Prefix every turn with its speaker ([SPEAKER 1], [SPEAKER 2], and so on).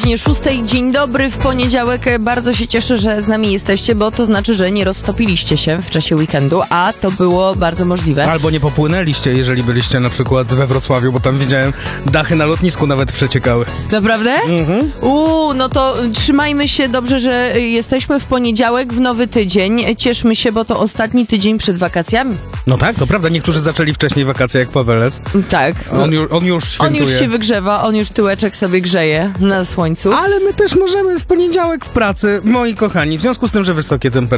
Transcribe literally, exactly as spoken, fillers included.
[SPEAKER 1] godzinie szóstej. Dzień dobry w poniedziałek. Bardzo się cieszę, że z nami jesteście, bo to znaczy, że nie roztopiliście się w czasie weekendu, a to było bardzo możliwe.
[SPEAKER 2] Albo nie popłynęliście, jeżeli byliście na przykład we Wrocławiu, bo tam widziałem, dachy na lotnisku nawet przeciekały.
[SPEAKER 1] Naprawdę?
[SPEAKER 2] Mhm.
[SPEAKER 1] Uuu, no to trzymajmy się dobrze, że jesteśmy w poniedziałek, w nowy tydzień. Cieszmy się, bo to ostatni tydzień przed wakacjami.
[SPEAKER 2] No tak, to prawda. Niektórzy zaczęli wcześniej wakacje, jak Pawelec.
[SPEAKER 1] Tak.
[SPEAKER 2] On, ju, on już świętuje.
[SPEAKER 1] On już się wygrzewa, on już tyłeczek sobie grzeje na słońcu.
[SPEAKER 2] Ale my też możemy w poniedziałek w pracy, moi kochani, w związku z tym, że wysokie temperatury.